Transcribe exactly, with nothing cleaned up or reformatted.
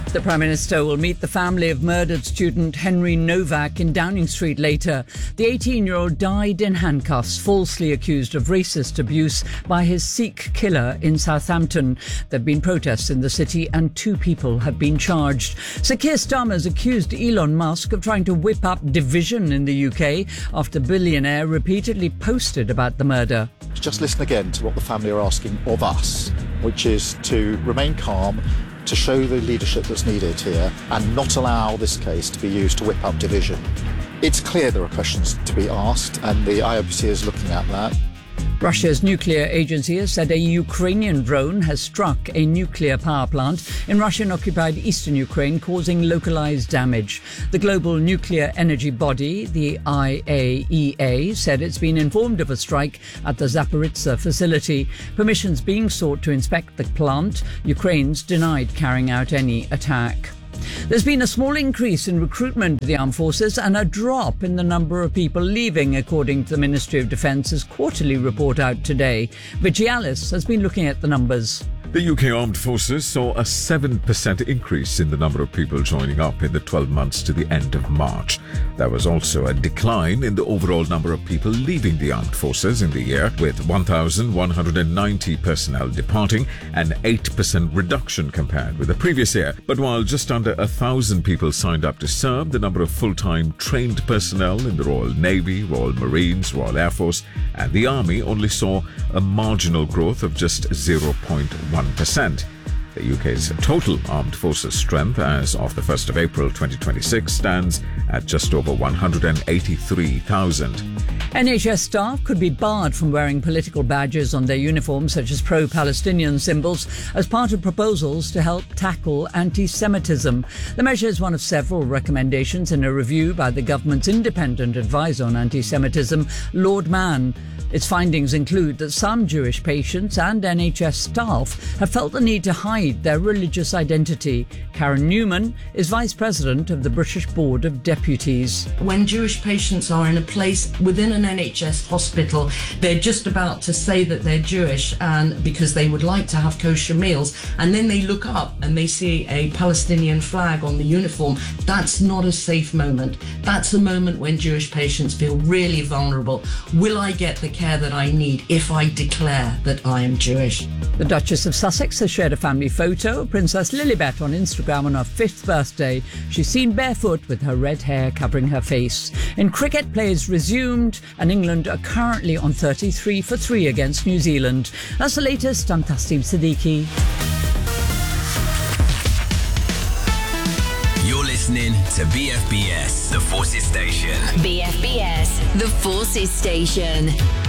The Prime Minister will meet the family of murdered student Henry Novak in Downing Street later. The eighteen-year-old died in handcuffs, falsely accused of racist abuse by his Sikh killer in Southampton. There have been protests in the city and two people have been charged. Sir Keir Starmer has accused Elon Musk of trying to whip up division in the U K after billionaire repeatedly posted about the murder. Just listen again to what the family are asking of us, which is to remain calm, to show the leadership that's needed here and not allow this case to be used to whip up division. It's clear there are questions to be asked and the I O P C is looking at that. Russia's nuclear agency has said a Ukrainian drone has struck a nuclear power plant in Russian-occupied eastern Ukraine, causing localized damage. The global nuclear energy body, the I A E A, said it's been informed of a strike at the Zaporizhzhia facility. Permissions being sought to inspect the plant. Ukraine's denied carrying out any attack. There's been a small increase in recruitment to the armed forces and a drop in the number of people leaving, according to the Ministry of Defence's quarterly report out today. Vigialis has been looking at the numbers. The U K Armed Forces saw a seven percent increase in the number of people joining up in the twelve months to the end of March. There was also a decline in the overall number of people leaving the Armed Forces in the year, with one thousand one hundred ninety personnel departing, an eight percent reduction compared with the previous year. But while just under one thousand people signed up to serve, the number of full-time trained personnel in the Royal Navy, Royal Marines, Royal Air Force and the Army only saw a marginal growth of just zero point one percent. The U K's total armed forces strength as of the first of April twenty twenty-six stands at just over one hundred eighty-three thousand. N H S staff could be barred from wearing political badges on their uniforms, such as pro-Palestinian symbols, as part of proposals to help tackle anti-Semitism. The measure is one of several recommendations in a review by the government's independent advisor on anti-Semitism, Lord Mann. Its findings include that some Jewish patients and N H S staff have felt the need to hide their religious identity. Karen Newman is Vice President of the British Board of Deputies. When Jewish patients are in a place within an N H S hospital, they're just about to say that they're Jewish and because they would like to have kosher meals, and then they look up and they see a Palestinian flag on the uniform. That's not a safe moment. That's a moment when Jewish patients feel really vulnerable. Will I get the care that I need if I declare that I am Jewish? The Duchess of Sussex has shared a family photo of Princess Lilibet on Instagram on her fifth birthday. She's seen barefoot with her red hair covering her face. In cricket, play is resumed and England are currently on thirty-three for three against New Zealand. That's the latest. I'm Tasneem Siddiqui. You're listening to B F B S, the Forces Station. B F B S, the Forces Station.